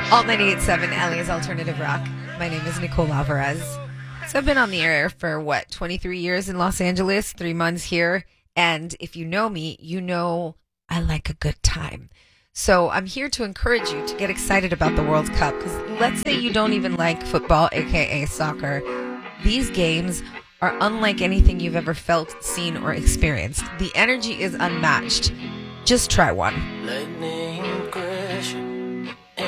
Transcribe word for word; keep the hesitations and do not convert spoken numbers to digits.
Alt ninety-eight point seven, L A's Alternative Rock. My name is Nicole Alvarez. So I've been on the air for, what, twenty-three years in Los Angeles, three months here. And if you know me, you know I like a good time. So I'm here to encourage you to get excited about the World Cup. Because let's say you don't even like football, a k a soccer. These games are unlike anything you've ever felt, seen, or experienced. The energy is unmatched. Just try one.